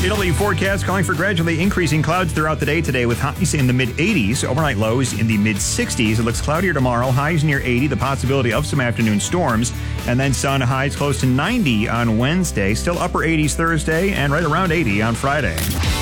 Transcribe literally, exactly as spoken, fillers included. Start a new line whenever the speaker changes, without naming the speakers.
Italy forecast calling for gradually increasing clouds throughout the day today with highs in the mid eighties, overnight lows in the mid sixties. It looks cloudier tomorrow, highs near eighty, the possibility of some afternoon storms, and then sun highs close to ninety on Wednesday, still upper eighties Thursday, and right around eighty on Friday.